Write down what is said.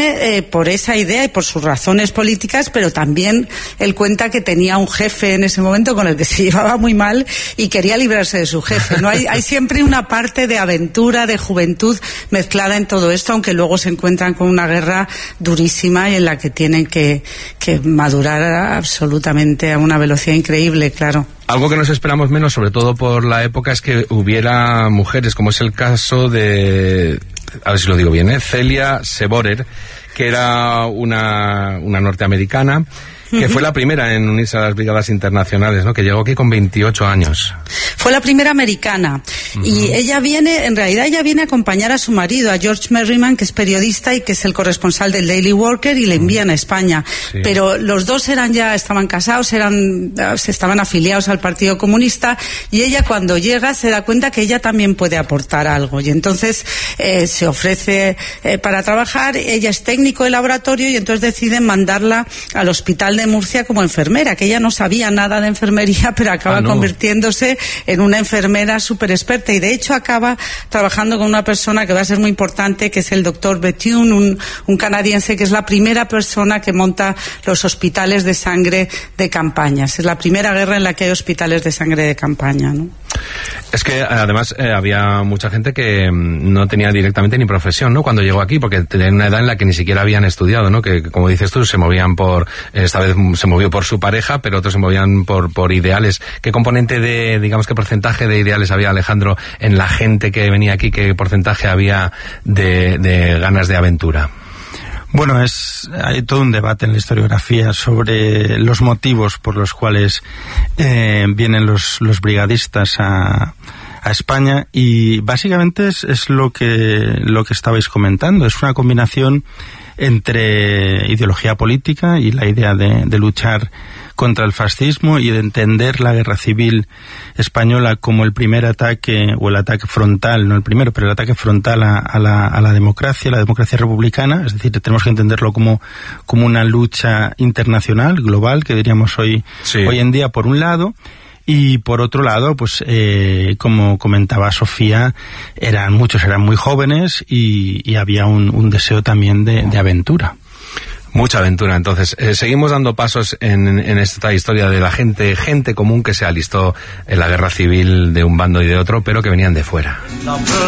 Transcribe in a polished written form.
viene por esa idea y por sus razones políticas, pero también él cuenta que tenía un jefe en ese momento con el que se llevaba muy mal y quería librarse de su jefe, ¿no? Hay siempre una parte de aventura, de juventud mezclada en todo esto, aunque luego se encuentran con una guerra durísima y en la que tienen que madurar absolutamente a una velocidad increíble, claro. Algo que nos esperamos menos, sobre todo por la época, es que hubiera mujeres, como es el caso de, a ver si lo digo bien, Celia Seborer, que era una norteamericana, que fue la primera en unirse a las brigadas internacionales, ¿no? Que llegó aquí con 28 años. Fue la primera americana. Y ella viene a acompañar a su marido, a George Merriman, que es periodista y que es el corresponsal del Daily Worker, y le envían a España. Sí. Pero los dos estaban casados, estaban afiliados al Partido Comunista, y ella cuando llega se da cuenta que ella también puede aportar algo. Y entonces se ofrece para trabajar. Ella es técnico de laboratorio y entonces deciden mandarla al hospital de Murcia como enfermera, que ella no sabía nada de enfermería, pero acaba convirtiéndose en una enfermera súper experta, y de hecho acaba trabajando con una persona que va a ser muy importante, que es el doctor Bethune, un canadiense, que es la primera persona que monta los hospitales de sangre de campañas. Es la primera guerra en la que hay hospitales de sangre de campaña, ¿no? Es que además había mucha gente que no tenía directamente ni profesión, ¿no? Cuando llegó aquí, porque tenían una edad en la que ni siquiera habían estudiado, ¿no? Que, como dices tú, se movían esta vez se movió por su pareja, pero otros se movían por ideales. ¿Qué componente qué porcentaje de ideales había, Alejandro, en la gente que venía aquí? ¿Qué porcentaje había de ganas de aventura? Bueno, hay todo un debate en la historiografía sobre los motivos por los cuales vienen los brigadistas a España, y básicamente es lo que estabais comentando. Es una combinación entre ideología política y la idea de luchar contra el fascismo y de entender la guerra civil española como el primer ataque, o el ataque frontal, no el primero, pero el ataque frontal a la democracia republicana. Es decir, tenemos que entenderlo como una lucha internacional, global, que diríamos hoy en día, por un lado. Y por otro lado, pues como comentaba Sofía, muchos eran muy jóvenes y había un deseo también de aventura. Mucha aventura. Entonces, seguimos dando pasos en esta historia de la gente común que se alistó en la guerra civil de un bando y de otro, pero que venían de fuera.